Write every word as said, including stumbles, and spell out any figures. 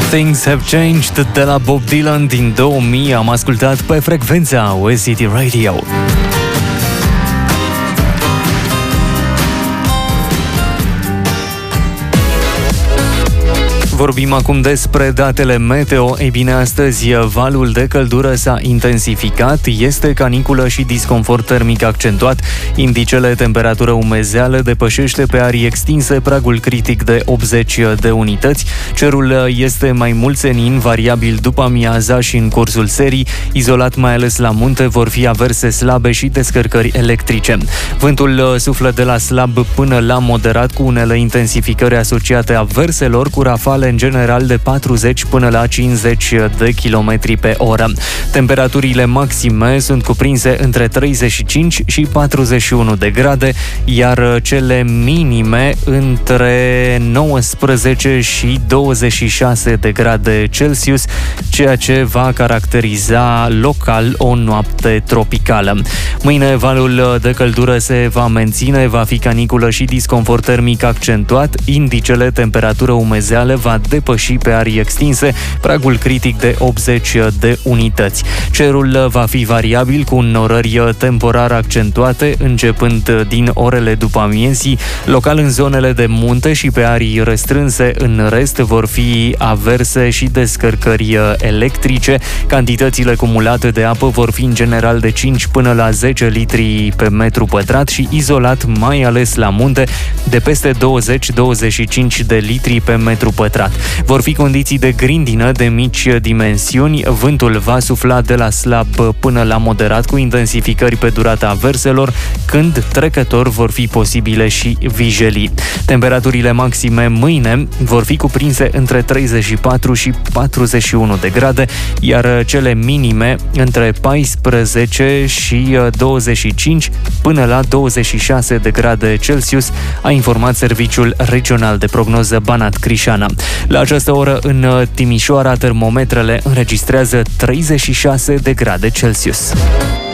Things Have Changed de la Bob Dylan din două mii. Am ascultat pe frecvența West City Radio. Vorbim acum despre datele meteo. Ei bine, astăzi valul de căldură s-a intensificat, este caniculă și disconfort termic accentuat. Indicele temperatură umezeală depășește pe arii extinse pragul critic de optzeci de unități. Cerul este mai mult senin, variabil după amiaza și în cursul serii. Izolat mai ales la munte vor fi averse slabe și descărcări electrice. Vântul suflă de la slab până la moderat, cu unele intensificări asociate averselor, cu rafale în general de patruzeci până la cincizeci de kilometri pe oră. Temperaturile maxime sunt cuprinse între treizeci și cinci și patruzeci și unu de grade, iar cele minime între nouăsprezece și douăzeci și șase de grade Celsius, ceea ce va caracteriza local o noapte tropicală. Mâine valul de căldură se va menține, va fi caniculă și disconfort termic accentuat. Indicele temperatură umezeală va depăși pe arii extinse pragul critic de optzeci de unități. Cerul va fi variabil, cu înnorări temporar accentuate începând din orele după amiezii. Local în zonele de munte și pe arii restrânse, în rest vor fi averse și descărcări electrice. Cantitățile cumulate de apă vor fi în general de cinci până la zece litri pe metru pătrat și izolat, mai ales la munte, de peste douăzeci - douăzeci și cinci de litri pe metru pătrat. Vor fi condiții de grindină de mici dimensiuni. Vântul va sufla de la slab până la moderat, cu intensificări pe durata averselor, când trecător vor fi posibile și vijelii. Temperaturile maxime mâine vor fi cuprinse între treizeci și patru și patruzeci și unu de grade, iar cele minime între paisprezece și douăzeci și cinci până la douăzeci și șase de grade Celsius, a informat Serviciul Regional de Prognoză Banat Crișana. La această oră, în Timișoara, termometrele înregistrează treizeci și șase de grade Celsius.